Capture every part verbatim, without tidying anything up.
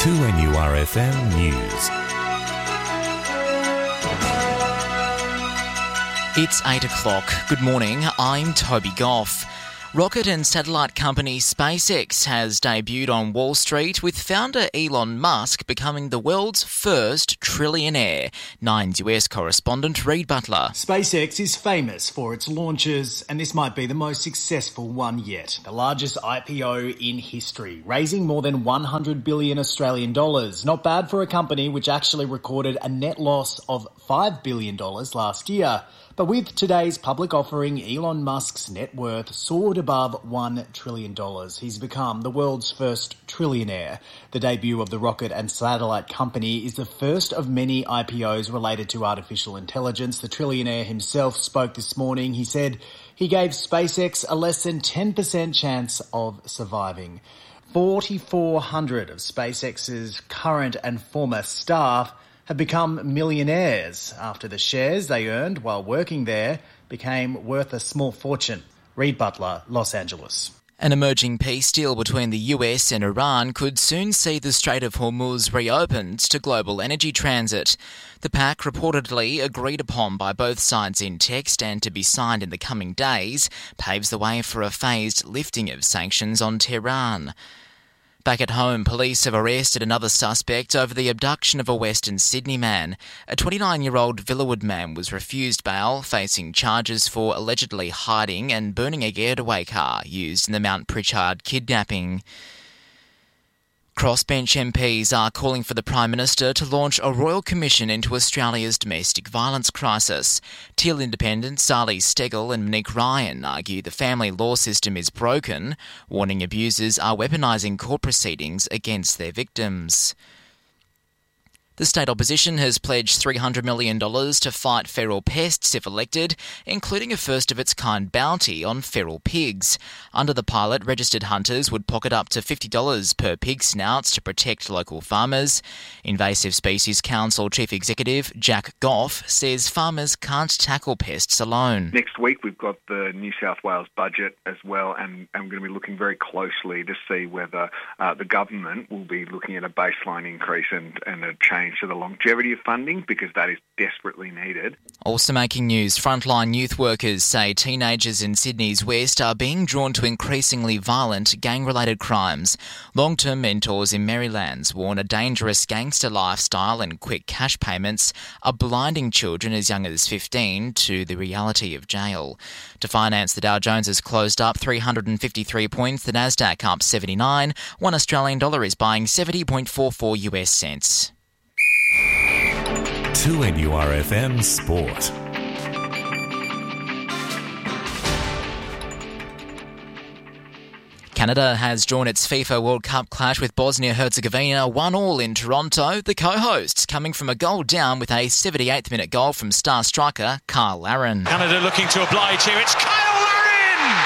two N U R F M News. It's eight o'clock. Good morning, I'm Toby Goff. Rocket and satellite company SpaceX has debuted on Wall Street, with founder Elon Musk becoming the world's first trillionaire. Nine's U S correspondent Reid Butler. SpaceX is famous for its launches, and this might be the most successful one yet. The largest I P O in history, raising more than one hundred billion Australian dollars. Not bad for a company which actually recorded a net loss of five billion dollars last year. But with today's public offering, Elon Musk's net worth soared above one trillion dollars. He's become the world's first trillionaire. The debut of the rocket and satellite company is the first of many I P Os related to artificial intelligence. The trillionaire himself spoke this morning. He said he gave SpaceX a less than ten percent chance of surviving. four thousand four hundred of SpaceX's current and former staff have become millionaires after the shares they earned while working there became worth a small fortune. Reid Butler, Los Angeles. An emerging peace deal between the U S and Iran could soon see the Strait of Hormuz reopened to global energy transit. The pact, reportedly agreed upon by both sides in text and to be signed in the coming days, paves the way for a phased lifting of sanctions on Tehran. Back at home, police have arrested another suspect over the abduction of a Western Sydney man. A twenty-nine-year-old Villawood man was refused bail, facing charges for allegedly hiding and burning a getaway car used in the Mount Pritchard kidnapping. Crossbench M Ps are calling for the Prime Minister to launch a royal commission into Australia's domestic violence crisis. Teal independents Sally Steggall and Monique Ryan argue the family law system is broken, warning abusers are weaponising court proceedings against their victims. The state opposition has pledged three hundred million dollars to fight feral pests if elected, including a first-of-its-kind bounty on feral pigs. Under the pilot, registered hunters would pocket up to fifty dollars per pig snouts to protect local farmers. Invasive Species Council Chief Executive Jack Goff says farmers can't tackle pests alone. Next week we've got the New South Wales budget as well, and I'm going to be looking very closely to see whether uh, the government will be looking at a baseline increase and, and a change to the longevity of funding, because that is desperately needed. Also making news, frontline youth workers say teenagers in Sydney's West are being drawn to increasingly violent gang-related crimes. Long-term mentors in Marylands warn a dangerous gangster lifestyle and quick cash payments are blinding children as young as fifteen to the reality of jail. To finance, the Dow Jones has closed up three hundred fifty-three points, the Nasdaq up seventy-nine, one Australian dollar is buying seventy point four four U S cents. two N U R F M Sport. Canada has drawn its FIFA World Cup clash with Bosnia-Herzegovina one all in Toronto. The co-hosts coming from a goal down with a seventy-eighth minute goal from star striker Kyle Larin. Canada looking to oblige here. It's Kyle Larin!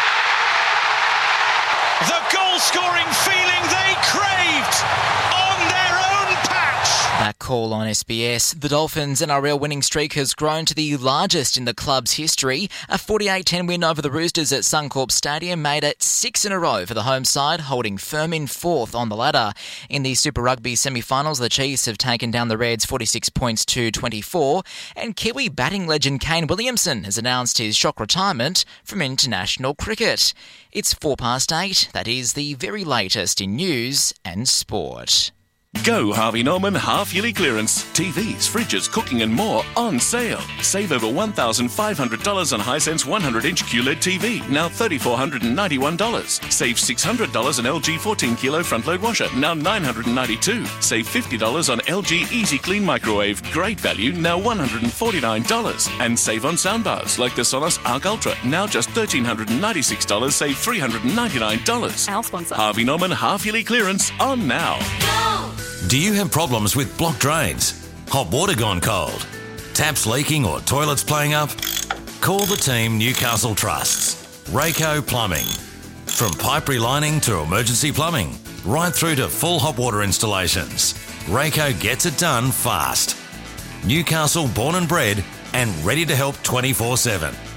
The goal-scoring feeling they craved on their own patch. That call on S B S. The Dolphins' N R L winning streak has grown to the largest in the club's history. A forty-eight ten win over the Roosters at Suncorp Stadium made it six in a row for the home side, holding firm in fourth on the ladder. In the Super Rugby semi-finals, the Chiefs have taken down the Reds forty-six points to twenty-four, and Kiwi batting legend Kane Williamson has announced his shock retirement from international cricket. It's four past eight. That is the very latest in news and sport. Go Harvey Norman half-yearly clearance. T Vs, fridges, cooking and more on sale. Save over one thousand five hundred dollars on Hisense one hundred inch Q L E D T V, now three thousand four hundred ninety-one dollars. Save six hundred dollars on L G fourteen kilo front-load washer, now nine hundred ninety-two dollars. Save fifty dollars on L G Easy Clean microwave, great value, now one hundred forty-nine dollars. And save on soundbars like the Sonos Arc Ultra, now just one thousand three hundred ninety-six dollars, save three hundred ninety-nine dollars. Our sponsor. Harvey Norman half-yearly clearance on now. Go! Do you have problems with blocked drains? Hot water gone cold? Taps leaking or toilets playing up? Call the team Newcastle trusts. Rayco Plumbing. From pipe relining to emergency plumbing, right through to full hot water installations, Rayco gets it done fast. Newcastle born and bred and ready to help twenty-four seven.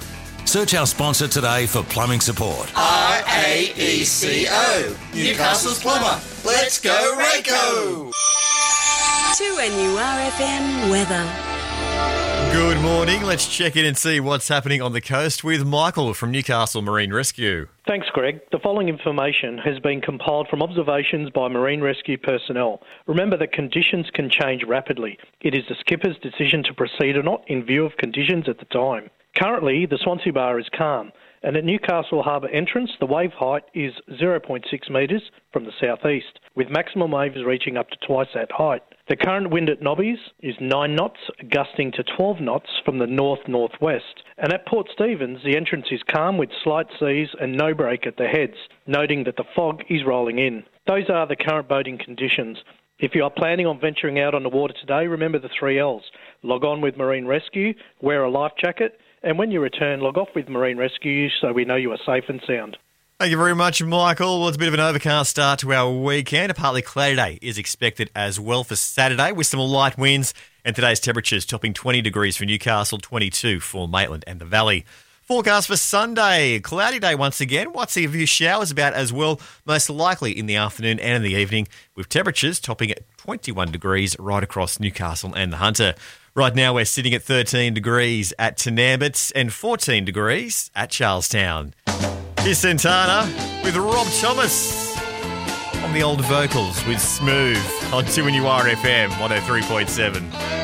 Search our sponsor today for plumbing support. R A E C O, Newcastle's plumber. Let's go, Rayco! two N U R F M weather. Good morning. Let's check in and see what's happening on the coast with Michael from Newcastle Marine Rescue. Thanks, Greg. The following information has been compiled from observations by Marine Rescue personnel. Remember that conditions can change rapidly. It is the skipper's decision to proceed or not in view of conditions at the time. Currently, the Swansea Bar is calm, and at Newcastle Harbour entrance, the wave height is zero point six metres from the southeast, with maximum waves reaching up to twice that height. The current wind at Nobbies is nine knots, gusting to twelve knots from the north-northwest. And at Port Stephens, the entrance is calm with slight seas and no break at the heads, noting that the fog is rolling in. Those are the current boating conditions. If you are planning on venturing out on the water today, remember the three L's. Log on with Marine Rescue, wear a life jacket, and when you return, log off with Marine Rescue so we know you are safe and sound. Thank you very much, Michael. Well, it's a bit of an overcast start to our weekend. A partly cloudy day is expected as well for Saturday with some light winds, and today's temperatures topping twenty degrees for Newcastle, twenty-two for Maitland and the Valley. Forecast for Sunday, cloudy day once again. Might see a few showers about as well, most likely in the afternoon and in the evening, with temperatures topping at twenty-one degrees right across Newcastle and the Hunter. Right now we're sitting at thirteen degrees at Tenambits and fourteen degrees at Charlestown. Here's Santana with Rob Thomas on the old vocals with Smooth on two N U R F M one oh three point seven.